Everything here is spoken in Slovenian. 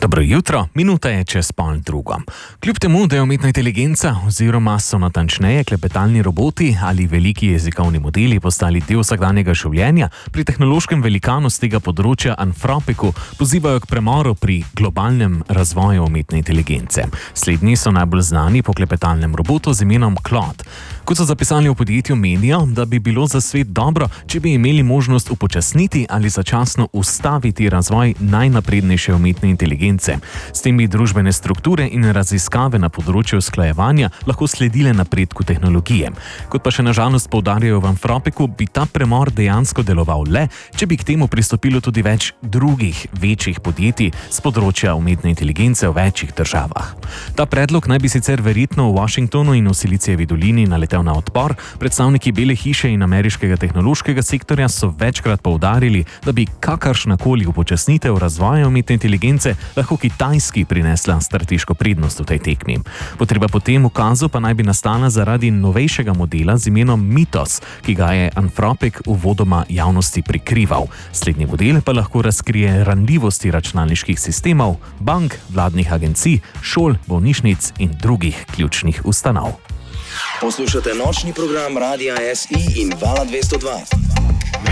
Dobro jutro, minuta je čez 12:30. Kljub temu, da je umetna inteligenca oziroma so natančneje klepetalni roboti ali veliki jezikovni modeli postali del vsakdanjega življenja, pri tehnološkem velikanu z tega področja Anthropicu pozivajo k premoru pri globalnem razvoju umetne inteligence. Slednji so najbolj znani po klepetalnem robotu z imenom Claude. Kot so zapisali v podjetju, menijo, da bi bilo za svet dobro, če bi imeli možnost upočasniti ali začasno ustaviti razvoj najnaprednejše umetne inteligence. S tem bi družbene strukture in raziskave na področju usklajevanja lahko sledile napredku tehnologije. Kot pa še na žalost poudarjajo v Anthropicu, bi ta premor dejansko deloval le, če bi k temu pristopilo tudi več drugih večjih podjetij z področja umetne inteligence v večjih državah. Ta predlog naj bi sicer verjetno v Washingtonu in v Silicijevi dolini naletel na odpor. Predstavniki Bele hiše in ameriškega tehnološkega sektorja so večkrat poudarili, da bi kakršnakoli upočasnitev razvoja umetne inteligence lahko Kitajski prinesla strateško prednost v tej tekmi. Potreba po tem ukazu pa naj bi nastala zaradi novejšega modela z imenom Mythos, ki ga je Anthropic uvodoma javnosti prikrival. Slednji model pa lahko razkrije ranljivosti računalniških sistemov, bank, vladnih agencij, šol, bolnišnic in drugih ključnih ustanov. Poslušate nočni program Radia SI in Vala 202.